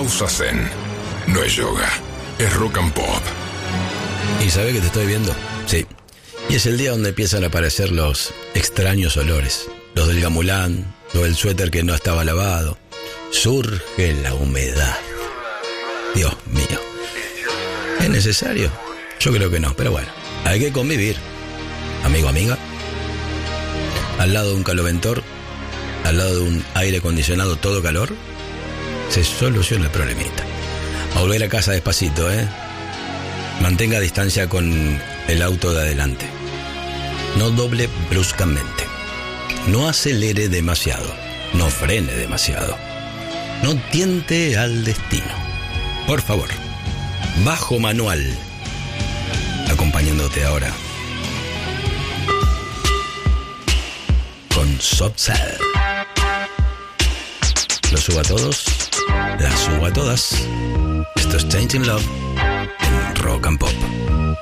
pausa zen. No es yoga, es rock and pop. ¿Y sabe que te estoy viendo? Sí. Y es el día donde empiezan a aparecer los extraños olores. Los del gamulán, los del suéter que no estaba lavado. Surge la humedad. Dios mío. ¿Es necesario? Yo creo que no, pero bueno. Hay que convivir. Amigo, amiga. Al lado de un caloventor, al lado de un aire acondicionado todo calor, se soluciona el problemita. A volver a casa despacito, ¿eh? Mantenga distancia con el auto de adelante. No doble bruscamente. No acelere demasiado. No frene demasiado. No tiente al destino. Por favor. Bajo manual. Acompañándote ahora con Soft Cell. Lo subo a todos, las subo a todas. Esto es Changing Love en Rock and Pop.